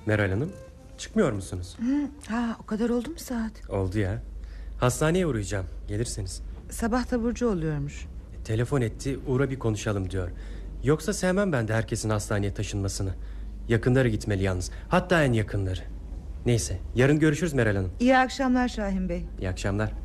Meral Hanım, çıkmıyor musunuz? O kadar oldu mu saat? Oldu ya. Hastaneye uğrayacağım, gelirseniz. Sabah taburcu oluyormuş. Telefon etti, uğra bir konuşalım diyor. Yoksa sevmem ben de herkesin hastaneye taşınmasını. Yakınları gitmeli yalnız, hatta en yakınları. Neyse, yarın görüşürüz Meral Hanım. İyi akşamlar Şahin Bey. İyi akşamlar.